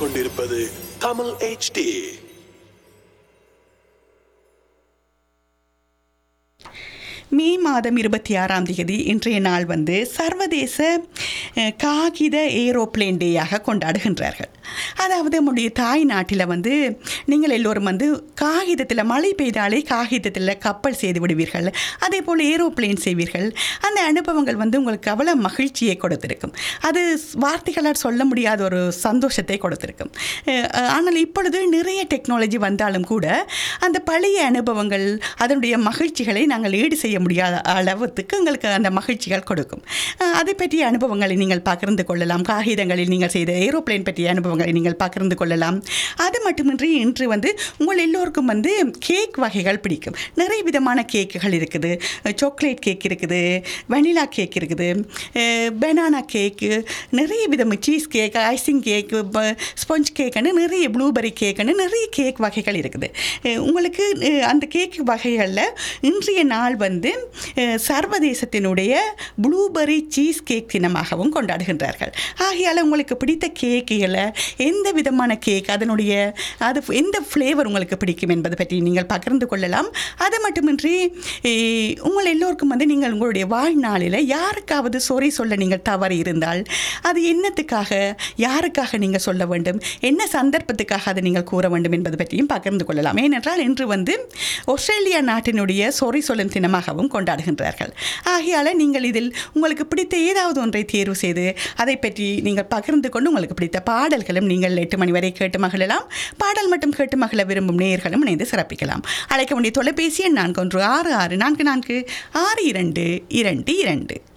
கேட்டுக்கொண்டிருப்பது தமிழ் HD. மே மாதம் 26ஆம் தேதி இன்றைய நாள் சர்வதேச காகித ஏரோப்ளேன் டேயாக கொண்டாடுகின்றார்கள். அதாவது நம்முடைய தாய் நாட்டில் நீங்கள் எல்லோரும் காகிதத்தில் மழை பெய்தாலே காகிதத்தில் கப்பல் செய்து விடுவீர்கள், அதே போல் ஏரோப்ளேன் செய்வீர்கள். அந்த அனுபவங்கள் உங்களுக்கு அவ்வளோ மகிழ்ச்சியை கொடுத்திருக்கும். அது வார்த்தைகளால் சொல்ல முடியாத ஒரு சந்தோஷத்தை கொடுத்திருக்கும். ஆனால் இப்பொழுது நிறைய டெக்னாலஜி வந்தாலும் கூட அந்த பழைய அனுபவங்கள் அதனுடைய மகிழ்ச்சிகளை நாங்கள் ஈடு செய்ய முடியாத அளவுக்கு எங்களுக்கு அந்த மகிழ்ச்சிகள் கொடுக்கும். அதை பற்றிய அனுபவங்களை நீங்கள் பகிர்ந்து கொள்ளலாம். காகிதங்களில் நீங்கள் செய்த ஏரோப்ளேன் பற்றிய அனுபவங்களை நீங்கள் பகிர்ந்து கொள்ளலாம். அது மட்டுமின்றி இன்று உங்கள் எல்லோருக்கும் கேக் வகைகள் பிடிக்கும். நிறைய விதமான கேக்குகள் இருக்குது. சாக்லேட் கேக் இருக்குது, வெனிலா கேக் இருக்குது, பனானா கேக்கு, நிறைய விதம் சீஸ் கேக், ஐசிங் கேக்கு, ஸ்பாஞ்ச் கேக்குன்னு நிறைய ப்ளூபெரி கேக்குன்னு நிறைய கேக் வகைகள் இருக்குது. உங்களுக்கு அந்த கேக் வகைகளில் இன்றைய நாள் சர்வதேசத்தினுடைய ப்ளூபெரி சீஸ் கேக் தினமாகவும் கொண்டாடுகின்றார்கள். ஆகையால் உங்களுக்கு பிடித்த கேக்குகளை எந்த விதமான கேக், அது எந்த ஃப்ளேவர் உங்களுக்கு பிடிக்கும் என்பதை பற்றி நீங்கள் பகிர்ந்து கொள்ளலாம். அது மட்டுமின்றி உங்கள் எல்லோருக்கும் நீங்கள் உங்களுடைய வாழ்நாளில் யாருக்காவது சொறி சொல்ல நீங்கள் தவறு இருந்தால் அது என்னத்துக்காக, யாருக்காக நீங்கள் சொல்ல வேண்டும், என்ன சந்தர்ப்பத்துக்காக அதை நீங்கள் கூற வேண்டும் என்பது பற்றியும் பகிர்ந்து கொள்ளலாம். ஏனென்றால் இன்று ஆஸ்திரேலியா நாட்டினுடைய சொறி சொல்லும் தினமாகவும் கொண்டாடுகின்றார்கள். ஆகையால் நீங்கள் இதில் உங்களுக்கு பிடித்த ஏதாவது ஒன்றை தேர்வு செய்து அதை பற்றி நீங்கள் பகிர்ந்து கொண்டு உங்களுக்கு பிடித்த பாடல்களும் நீங்கள் 8 மணி வரை கேட்டு மகிழலாம். பாடல் மட்டும் கேட்டு மகிழ விரும்பும் நேயர்களும் இணைந்து சிறப்பிக்கலாம். அழைக்க வேண்டிய தொலைபேசி எண் 4166446222.